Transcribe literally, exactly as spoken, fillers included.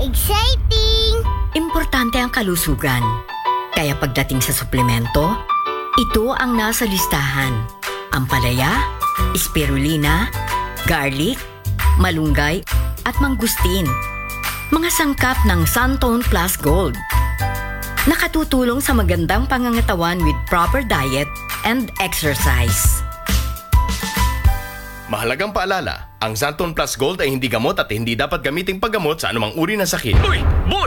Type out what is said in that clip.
Exciting! Importante ang kalusugan. Kaya pagdating sa suplemento, ito ang nasa listahan. Ampalaya, spirulina, garlic, malunggay, at mangustin. Mga sangkap ng Suntone Plus Gold. Nakatutulong sa magandang pangangatawan with proper diet and exercise. Mahalagang paalala, ang Xantone Plus Gold ay hindi gamot at hindi dapat gamiting paggamot sa anumang uri ng sakit. Uy! Boy!